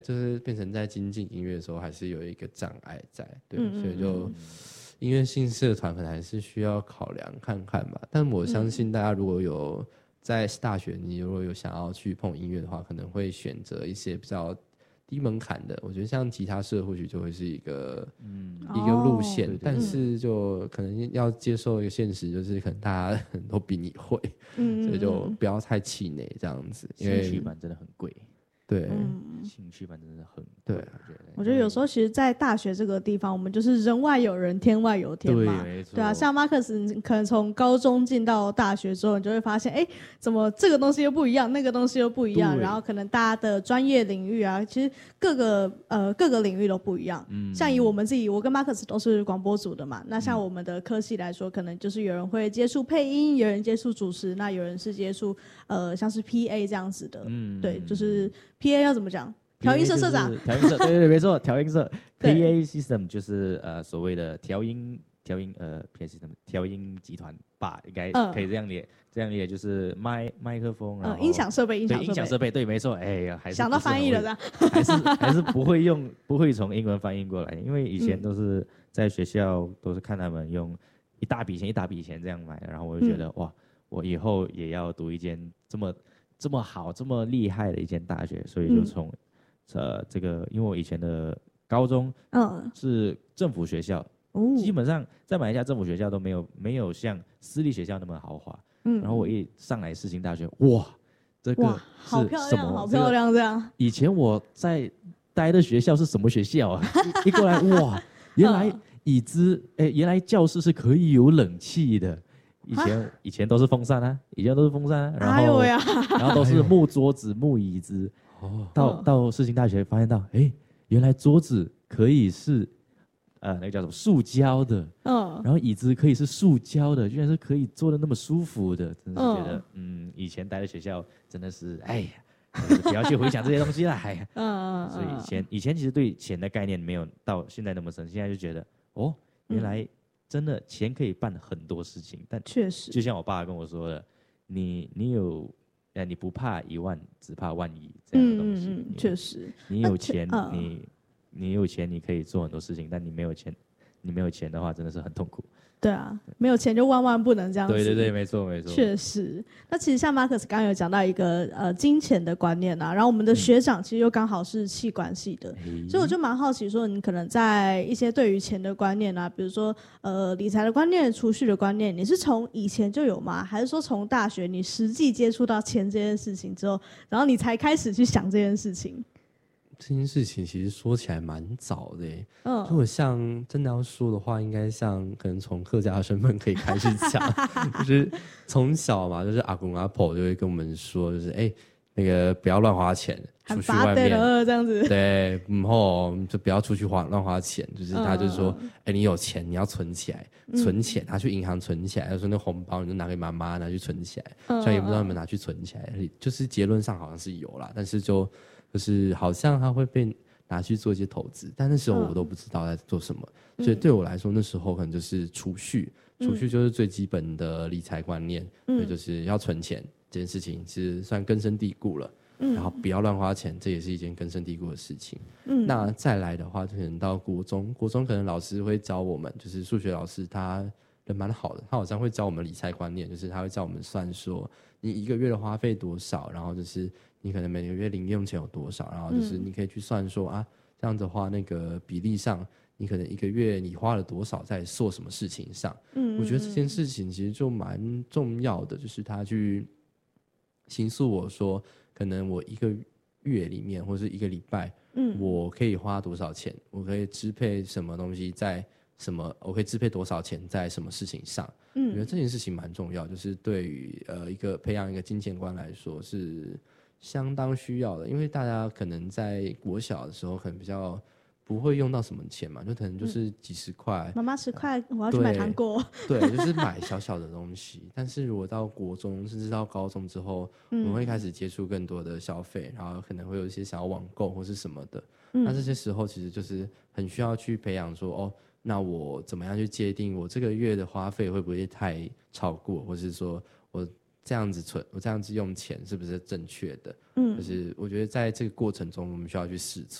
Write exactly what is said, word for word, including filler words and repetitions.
就是变成在精进音乐的时候还是有一个障碍在，对， 嗯嗯所以就音乐性社团可能还是需要考量看看吧。但我相信大家如果有在大学，你如果有想要去碰音乐的话，可能会选择一些比较低门槛的。我觉得像吉他社或许就会是一个、嗯、一个路线、哦，但是就可能要接受一个现实，就是可能大家都比你会，嗯、所以就不要太气馁这样子。因为兴趣班真的很贵。 对， 嗯、兴趣班真的很对， 我觉得，我觉得有时候其实，在大学这个地方，我们就是人外有人，天外有天嘛。 对， 对啊，像马克思，你可能从高中进到大学之后，你就会发现，哎，怎么这个东西又不一样，那个东西又不一样，然后可能大家的专业领域啊，其实各个呃各个领域都不一样。嗯，像以我们自己，我跟马克思都是广播组的嘛，那像我们的科系来说，可能就是有人会接触配音，有人接触主持，那有人是接触呃像是 P A 这样子的。嗯，对，就是 P A 要怎么讲？调音社社长， 调音社，对对对，没错，调音社 ，P A system 就是呃所谓的调音调音呃 P A system 调音集团吧，应该可以这样理、嗯、这样理解，就是麦麦克风，然后、 嗯、音响设备，音响设备， 音响设备，对，没错，哎呀，还是想到翻译了的， 还是还是不会用，不会从英文翻译过来，因为以前都是在学校都是看他们用一大笔钱一大笔钱这样买，然后我就觉得、嗯、哇，我以后也要读一间这么这么好这么厉害的一间大学，所以就从、嗯呃，这个因为我以前的高中是政府学校，嗯、基本上在马来西亚政府学校都没有没有像私立学校那么豪华。嗯，然后我一上来世新大学，哇，这个是好漂亮，好漂亮，这样。 以前我在待的学校是什么学校啊？一, 一过来，哇，原来椅子，哎，原来教室是可以有冷气的。以前以前都是风扇啊，以前都是风扇啊，然后、哎、然后都是木桌子、木椅子。哦，到到世新大学发现到，哎，原来桌子可以是，呃，那个叫什么塑胶的，嗯，然后椅子可以是塑胶的，居然是可以坐得那么舒服的，真的是觉得，嗯, 嗯，以前待的学校真的是，哎呀，不要去回想这些东西啦，哎呀，嗯，所以以前以前其实对钱的概念没有到现在那么深，现在就觉得，哦，原来真的钱可以办很多事情，但确实， 就像我爸跟我说的，你你有。呃，你不怕一万，只怕万一这样的东西。 嗯嗯，确实。 你有钱，呃、你你有钱，你可以做很多事情，但你没有钱，你没有钱的话，真的是很痛苦。 对啊，没有钱就万万不能这样子。 对对对，没错没错。 确实，那其实像马克思刚刚有讲到一个呃金钱的观念啊，然后我们的学长其实又刚好是企管系的，嗯、所以我就蛮好奇说，你可能在一些对于钱的观念啊，比如说呃理财的观念、储蓄的观念，你是从以前就有吗？还是说从大学你实际接触到钱这件事情之后，然后你才开始去想这件事情？ 这件事情其实说起来蛮早的耶，嗯，如果像真的要说的话，应该像可能从客家的身份可以开始讲，就是从小嘛，就是阿公阿婆就会跟我们说，就是哎、欸，那个不要乱花钱，出去外面这样子， 对，然后就不要出去花乱花钱，就是他就是说，哎、欸，你有钱你要存起来，存钱，拿去银行存起来，他说那红包你就拿给妈妈拿去存起来，虽然也不知道你们拿去存起来，就是结论上好像是有啦，但是就。就是好像他会被拿去做一些投资，但那时候我都不知道在做什么，嗯、所以对我来说那时候可能就是储蓄，储蓄就是最基本的理财观念，嗯、所以就是要存钱这件事情是算根深蒂固了，嗯、然后不要乱花钱，这也是一件根深蒂固的事情。嗯、那再来的话，可能到国中，国中可能老师会教我们，就是数学老师他人蛮好的，他好像会教我们理财观念，就是他会教我们算说你一个月的花费多少，然后就是你可能每个月零用钱有多少，然后就是你可以去算说、嗯、啊，这样的话那个比例上，你可能一个月你花了多少在做什么事情上。嗯，我觉得这件事情其实就蛮重要的，就是他去形塑我说，可能我一个月里面或是一个礼拜，嗯，我可以花多少钱，我可以支配什么东西在什么，我可以支配多少钱在什么事情上。嗯，我觉得这件事情蛮重要，就是对于呃一个培养一个金钱观来说是相当需要的，因为大家可能在国小的时候可能比较不会用到什么钱嘛，就可能就是几十块， 妈妈十块，我要去买糖果， 对，就是买小小的东西。但是如果到国中甚至到高中之后，嗯、我们会开始接触更多的消费，然后可能会有一些想要网购或是什么的。嗯、那这些时候其实就是很需要去培养说，哦，那我怎么样去界定我这个月的花费会不会太超过，或是说我这样子存，我这样子用钱是不是正确的？嗯，就是我觉得在这个过程中，我们需要去试错。